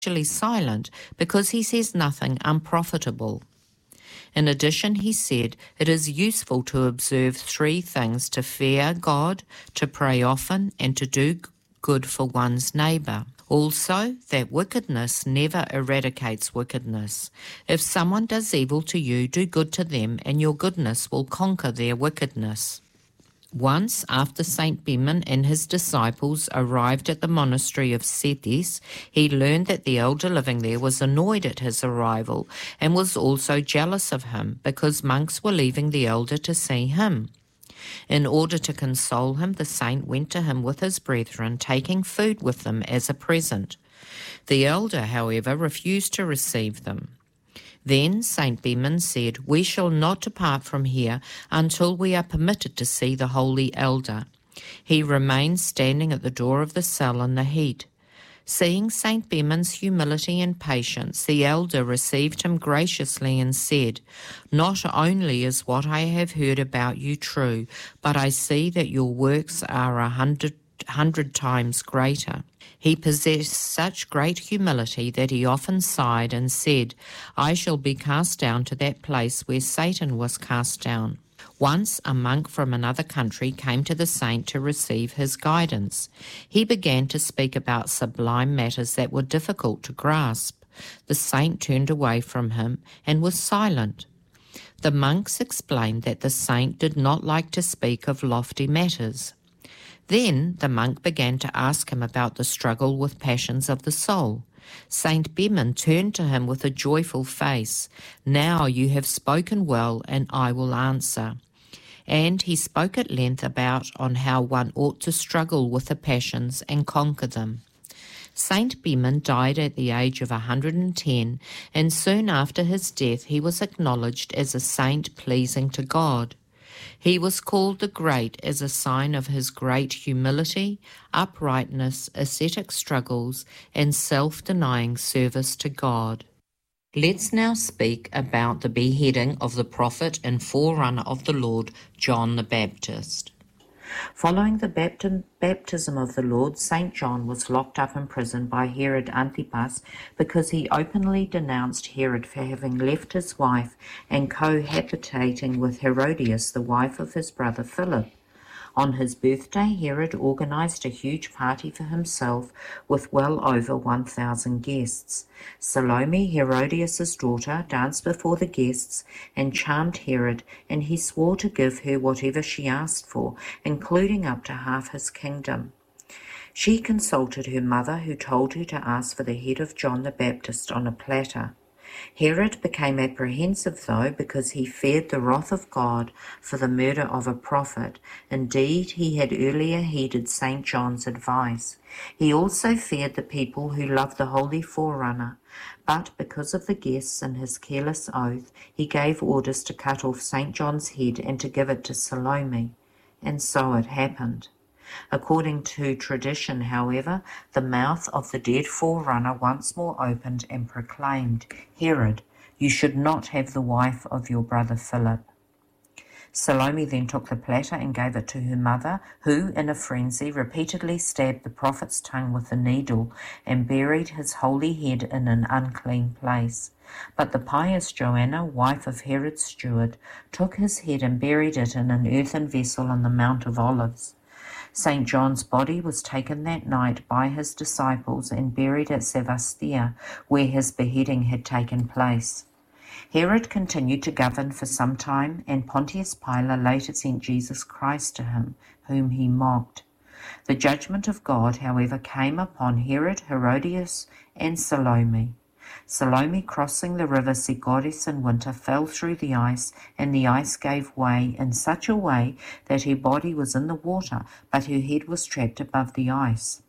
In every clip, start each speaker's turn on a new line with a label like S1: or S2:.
S1: actually silent because he says nothing unprofitable. In addition, he said, it is useful to observe 3 things: to fear God, to pray often, and to do good for one's neighbour. Also, that wickedness never eradicates wickedness. If someone does evil to you, do good to them, and your goodness will conquer their wickedness. Once, after St. Bemin and his disciples arrived at the monastery of Cetis, he learned that the elder living there was annoyed at his arrival and was also jealous of him because monks were leaving the elder to see him. In order to console him, the saint went to him with his brethren, taking food with them as a present. The elder, however, refused to receive them. Then St. Bemin said, we shall not depart from here until we are permitted to see the holy elder. He remained standing at the door of the cell in the heat. Seeing St. Bemin's humility and patience, the elder received him graciously and said, not only is what I have heard about you true, but I see that your works are 100 times greater. He possessed such great humility that he often sighed and said, I shall be cast down to that place where Satan was cast down. Once a monk from another country came to the saint to receive his guidance. He began to speak about sublime matters that were difficult to grasp. The saint turned away from him and was silent. The monks explained that the saint did not like to speak of lofty matters. Then the monk began to ask him about the struggle with passions of the soul. St. Bemin turned to him with a joyful face. Now you have spoken well, and I will answer. And he spoke at length about on how one ought to struggle with the passions and conquer them. St. Bemin died at the age of 110, and soon after his death he was acknowledged as a saint pleasing to God. He was called the Great as a sign of his great humility, uprightness, ascetic struggles, and self-denying service to God. Let's now speak about the beheading of the prophet and forerunner of the Lord, John the Baptist. Following the baptism of the Lord, St. John was locked up in prison by Herod Antipas because he openly denounced Herod for having left his wife and cohabitating with Herodias, the wife of his brother Philip. On his birthday, Herod organized a huge party for himself with well over 1,000 guests. Salome, Herodias' daughter, danced before the guests and charmed Herod, and he swore to give her whatever she asked for, including up to half his kingdom. She consulted her mother, who told her to ask for the head of John the Baptist on a platter. Herod became apprehensive, though, because he feared the wrath of God for the murder of a prophet. Indeed, he had earlier heeded St. John's advice. He also feared the people who loved the holy forerunner. But because of the guests and his careless oath, he gave orders to cut off St. John's head and to give it to Salome. And so it happened. According to tradition, however, the mouth of the dead forerunner once more opened and proclaimed, Herod, you should not have the wife of your brother Philip. Salome then took the platter and gave it to her mother, who, in a frenzy, repeatedly stabbed the prophet's tongue with a needle and buried his holy head in an unclean place. But the pious Joanna, wife of Herod's steward, took his head and buried it in an earthen vessel on the Mount of Olives. St. John's body was taken that night by his disciples and buried at Sevastia, where his beheading had taken place. Herod continued to govern for some time, and Pontius Pilate later sent Jesus Christ to him, whom he mocked. The judgment of God, however, came upon Herod, Herodias, and Salome. Salome, crossing the river Sigoris in winter, fell through the ice, and the ice gave way in such a way that her body was in the water, but her head was trapped above the ice.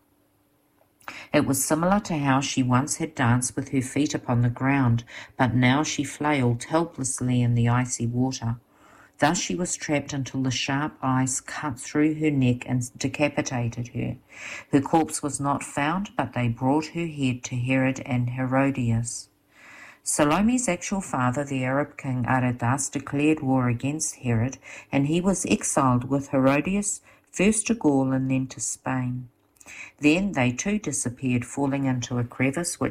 S1: It was similar to how she once had danced with her feet upon the ground, but now she flailed helplessly in the icy water. Thus she was trapped until the sharp ice cut through her neck and decapitated her. Her corpse was not found, but they brought her head to Herod and Herodias. Salome's actual father, the Arab king Aretas, declared war against Herod, and he was exiled with Herodias, first to Gaul and then to Spain. Then they too disappeared, falling into a crevice which